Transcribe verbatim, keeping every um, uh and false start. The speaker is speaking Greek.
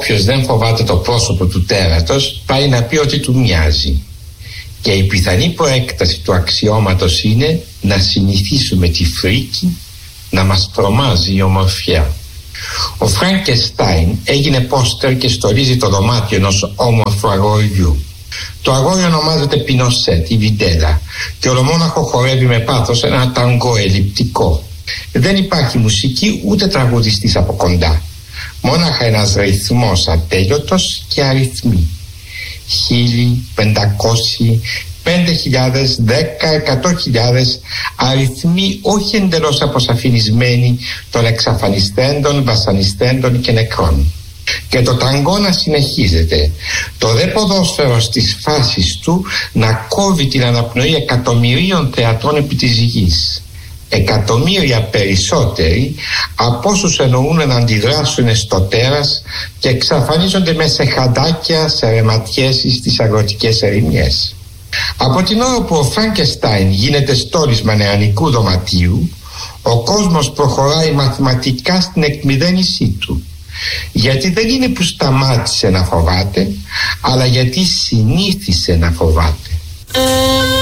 όποιος δεν φοβάται το πρόσωπο του τέρατος πάει να πει ότι του μοιάζει. Και η πιθανή προέκταση του αξιώματος είναι να συνηθίσουμε τη φρίκη να μας τρομάζει η ομορφιά. Ο Φραγκεστάιν έγινε πόστερ και στολίζει το δωμάτιο ενός όμορφου αγοριού. Το αγόρι ονομάζεται Πινοσέτ, η Βιντέλα, και ολομόναχο χορεύει με πάθος ένα ταγκό ελλειπτικό. Δεν υπάρχει μουσική ούτε τραγουδιστής από κοντά. Μόναχα ένας ρυθμός ατέλειωτος και αριθμοί. Χίλιοι, πεντακόσιοι, πέντε χιλιάδες, δέκα, εκατό χιλιάδες, αριθμοί όχι εντελώς αποσαφινισμένοι των εξαφανιστέντων, βασανιστέντων και νεκρών. Και το ταγκό να συνεχίζεται, το δε ποδόσφαιρο στις φάσεις του να κόβει την αναπνοή εκατομμυρίων θεατών επί της γης. Εκατομμύρια περισσότεροι από όσους εννοούν να αντιδράσουν στο τέρας και εξαφανίζονται μέσα σε χαντάκια, σε ρεματιές ή στις αγροτικές ερημιές. Από την ώρα που ο Φραγκεστάιν γίνεται στόλισμα νεανικού δωματίου, ο κόσμος προχωράει μαθηματικά στην εκμηδένισή του. Γιατί δεν είναι που σταμάτησε να φοβάται, αλλά γιατί συνήθισε να φοβάται.